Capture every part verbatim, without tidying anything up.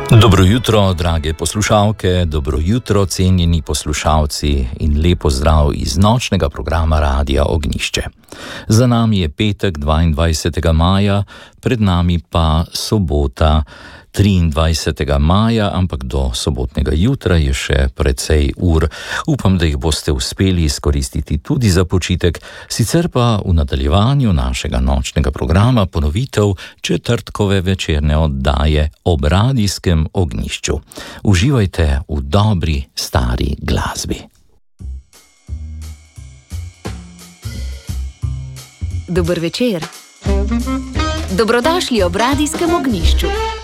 Dobro jutro, drage poslušalke, dobro jutro, cenjeni poslušalci in lepo zdrav iz nočnega programa Radia Ognjišče. Za nami je petek dvaindvajsetega maja, pred nami pa sobota triindvajsetega maja, ampak do sobotnega jutra je še precej ur. Upam, da jih boste uspeli izkoristiti tudi za počitek, sicer pa v nadaljevanju našega nočnega programa ponovitev četrtkove večerne oddaje ob radijskem ognjišču. Uživajte v dobri stari glasbi. Dober večer. Dobrodošli ob radijskem ognjišču.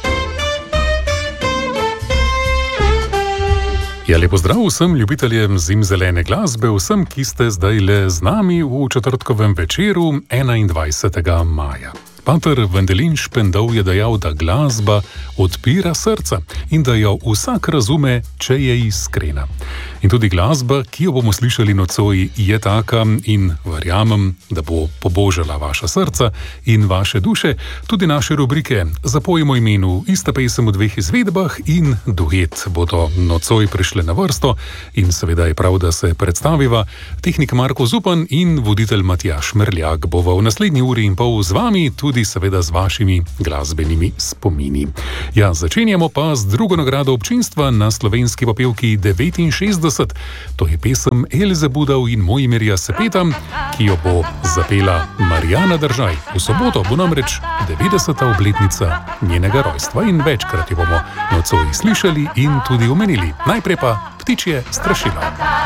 Ja, lepo zdrav vsem ljubiteljem zimzelene glasbe, vsem, ki ste zdaj le z nami v četrtkovem večeru enaindvajsetega maja. Pater Vendelin Špendov je dejal, da glasba odpira srca in da jo vsak razume, če je iskrena. In tudi glasba, ki jo bomo slišali nocoj, je taka in verjamem, da bo pobožala vaša srca in vaše duše. Tudi naše rubrike Zapojmo imenu, ista pesem v dveh izvedbah in duet bodo nocoj prišle na vrsto in seveda je prav, da se predstaviva. Tehnik Marko Zupan in voditelj Matjaž Merljak bova v naslednji uri in pol z vami, tudi seveda z vašimi glasbenimi spomini. Ja, začenjamo pa z drugo nagrado občinstva na slovenski popevki devetinšestdeset. To je pesem Elze Budov in Mojmirja Sepeta, ki jo bo zapela Marjana Držaj. V soboto bo namreč devetdeseta obletnica njenega rojstva in večkrat jo bomo nocoj slišali in tudi omenili. Najprej pa Ptičje strašilo.